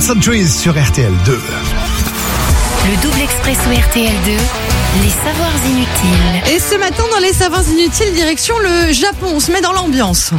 Hudson Trees sur RTL 2. Le double expresso RTL2, les savoirs inutiles. Et ce matin, dans les savoirs inutiles, direction le Japon. On se met dans l'ambiance.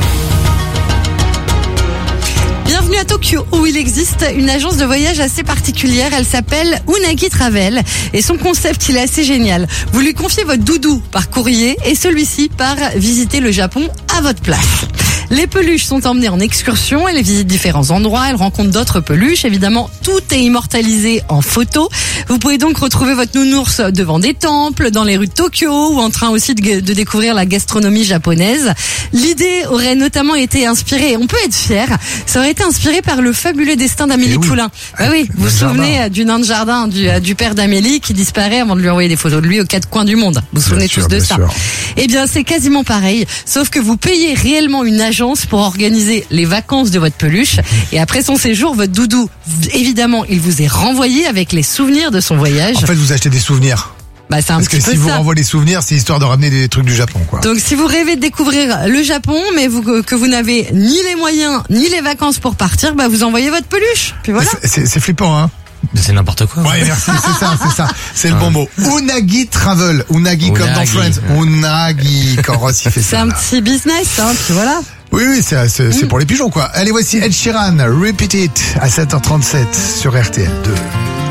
Bienvenue à Tokyo, où il existe une agence de voyage assez particulière. Elle s'appelle Unagi Travel. Et son concept, il est assez génial. Vous lui confiez votre doudou par courrier et celui-ci part visiter le Japon à votre place. Les peluches sont emmenées en excursion, elles visitent différents endroits, elles rencontrent d'autres peluches. Évidemment, tout est immortalisé en photo. Vous pouvez donc retrouver votre nounours devant des temples, dans les rues de Tokyo, ou en train aussi de découvrir la gastronomie japonaise. L'idée aurait notamment été inspirée, on peut être fier, ça aurait été inspiré par le fabuleux destin d'Amélie Poulain. Bah oui, vous vous souvenez du nain de jardin du père d'Amélie qui disparaît avant de lui envoyer des photos de lui aux quatre coins du monde. Vous vous souvenez tous de ça? Eh bien, c'est quasiment pareil, sauf que vous payez réellement une agence pour organiser les vacances de votre peluche. Et après son séjour, votre doudou, évidemment, il vous est renvoyé avec les souvenirs de son voyage. En fait, vous achetez des souvenirs. Bah, c'est un Parce petit que peu si vous ça. renvoie les souvenirs, c'est histoire de ramener des trucs du Japon, quoi. Donc, si vous rêvez de découvrir le Japon, mais que vous n'avez ni les moyens, ni les vacances pour partir, bah, vous envoyez votre peluche. Puis voilà. C'est flippant, hein. C'est n'importe quoi. Ouais, merci, c'est ça. C'est le bon mot. Unagi Travel. Unagi comme dans Friends. Unagi, quand Ross, il fait ça. C'est un petit business, hein, puis voilà. Oui, c'est pour les pigeons, quoi. Allez, voici Ed Sheeran, Repeat It, à 7h37 sur RTL 2.